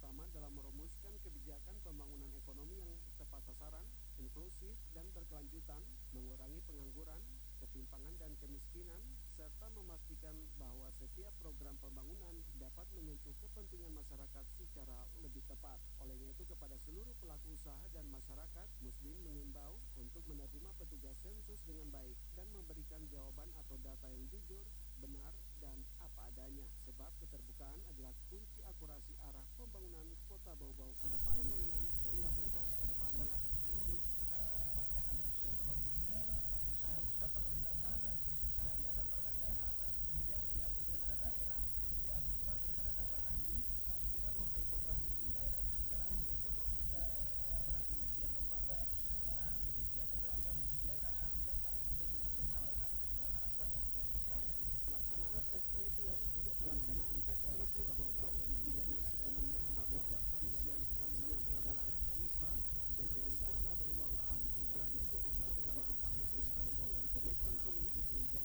utama dalam merumuskan kebijakan pembangunan ekonomi yang tepat sasaran, inklusif, dan berkelanjutan, mengurangi pengangguran, ketimpangan dan kemiskinan, serta memastikan bahwa setiap program pembangunan dapat menyentuh kepentingan masyarakat secara lebih tepat. Olehnya itu, kepada seluruh pelaku usaha dan masyarakat, Muslim mengimbau untuk menerima petugas sensus dengan